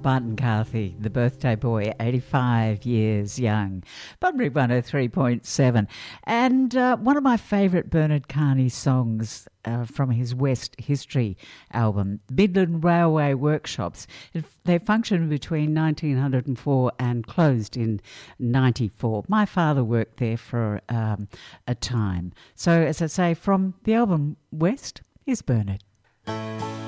Martin Carthy, the birthday boy, 85 years young. Bunbury 103.7. And one of my favourite Bernard Carney songs from his West History album, Midland Railway Workshops. They functioned between 1904 and closed in 94. My father worked there for a time. So, as I say, from the album West, here's Bernard.